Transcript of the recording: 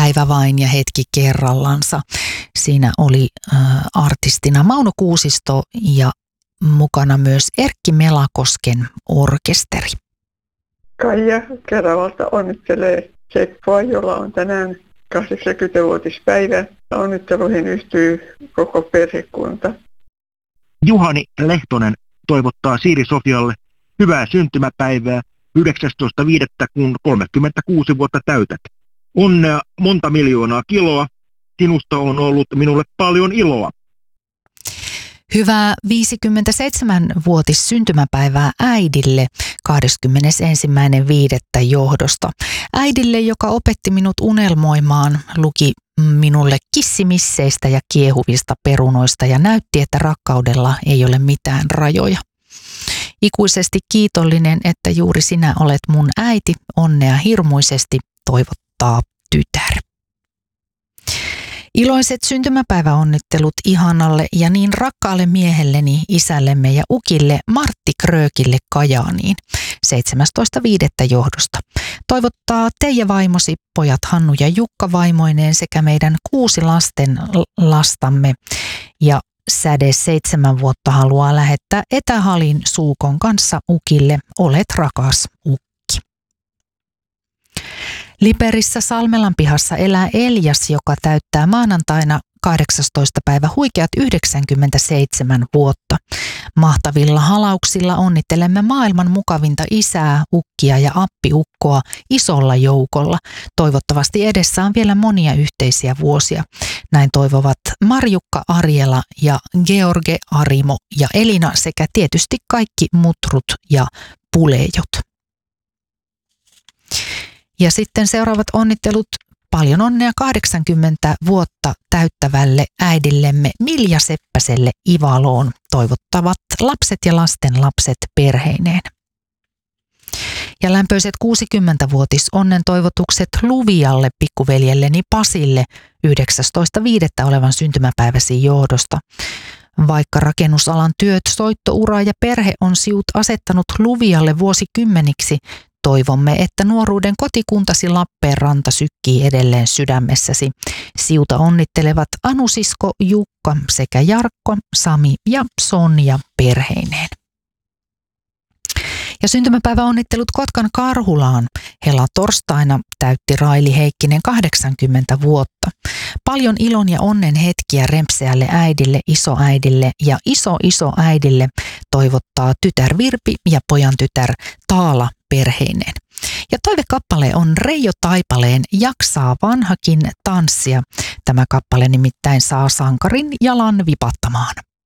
päivä vain ja hetki kerrallansa. Siinä oli artistina Mauno Kuusisto ja mukana myös Erkki Melakosken orkesteri. Kaija Keravalta onnittelee Seppoa, jolla on tänään 80-vuotispäivä. Onnitteluihin yhtyy koko perhekunta. Juhani Lehtonen toivottaa Siiri Sofialle hyvää syntymäpäivää 19.5. kun 36 vuotta täytät. Onnea monta miljoonaa kiloa. Sinusta on ollut minulle paljon iloa. Hyvää 57-vuotis syntymäpäivää äidille 21.5. johdosta. Äidille, joka opetti minut unelmoimaan, luki minulle kissimisseistä ja kiehuvista perunoista ja näytti, että rakkaudella ei ole mitään rajoja. Ikuisesti kiitollinen, että juuri sinä olet mun äiti, onnea hirmuisesti, toivottaa tytär. Iloiset syntymäpäiväonnittelut ihanalle ja niin rakkaalle miehelleni, isällemme ja ukille Martti Kröökille Kajaaniin 17.5. johdosta. Toivottaa Teija vaimosi, pojat Hannu ja Jukka vaimoineen sekä meidän 6 lastamme ja Säde 7 vuotta haluaa lähettää etähalin Suukon kanssa ukille, olet rakas ukki. Liperissä Salmelan pihassa elää Eljas, joka täyttää maanantaina 18. päivä huikeat 97 vuotta. Mahtavilla halauksilla onnittelemme maailman mukavinta isää, ukkia ja appiukkoa isolla joukolla. Toivottavasti edessä on vielä monia yhteisiä vuosia. Näin toivovat Marjukka Arjela ja George Arimo ja Elina sekä tietysti kaikki mutrut ja pulejot. Ja sitten seuraavat onnittelut. Paljon onnea 80 vuotta täyttävälle äidillemme Milja Seppäselle Ivaloon, toivottavat lapset ja lasten lapset perheineen. Ja lämpöiset 60-vuotis onnen toivotukset Luvialle pikkuveljelleni Pasille 19.5. olevan syntymäpäiväsi johdosta. Vaikka rakennusalan työt, soittoura ja perhe on siut asettanut Luvialle vuosikymmeniksi, toivomme, että nuoruuden kotikuntasi Lappeenranta sykkii edelleen sydämessäsi. Siuta onnittelevat Anusisko, Jukka sekä Jarkko, Sami ja Sonja perheineen. Ja syntymäpäiväonnittelut Kotkan Karhulaan. Hela torstaina täytti Raili Heikkinen 80 vuotta. Paljon ilon ja onnen hetkiä rempseälle äidille, isoäidille ja isoäidille toivottaa tytär Virpi ja pojan tytär Taala perheineen. Ja toivekappale on Reijo Taipaleen Jaksaa vanhakin tanssia. Tämä kappale nimittäin saa sankarin jalan vipattamaan.